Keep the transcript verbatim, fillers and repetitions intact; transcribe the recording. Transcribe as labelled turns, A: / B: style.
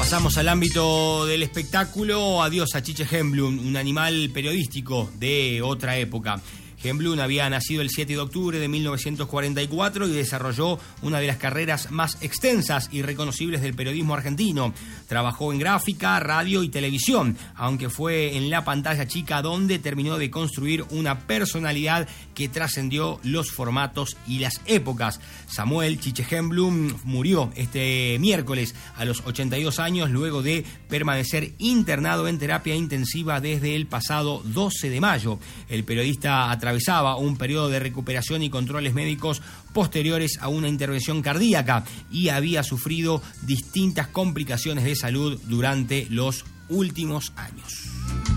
A: Pasamos al ámbito del espectáculo. Adiós a Chiche Hemblum, un animal periodístico de otra época. Hemblum había nacido el siete de octubre de mil novecientos cuarenta y cuatro y desarrolló una de las carreras más extensas y reconocibles del periodismo argentino. Trabajó en gráfica, radio y televisión, aunque fue en la pantalla chica donde terminó de construir una personalidad que trascendió los formatos y las épocas. Samuel Chiche Hemblum murió este miércoles a los ochenta y dos años luego de permanecer internado en terapia intensiva desde el pasado doce de mayo. El periodista atravesaba un periodo de recuperación y controles médicos posteriores a una intervención cardíaca y había sufrido distintas complicaciones de salud durante los últimos años.